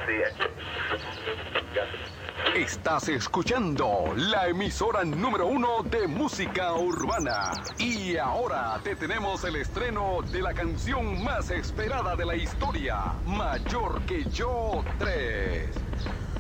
Estás escuchando la emisora número 1 de música urbana. Y ahora te tenemos el estreno de la canción más esperada de la historia, Mayor que Yo 3.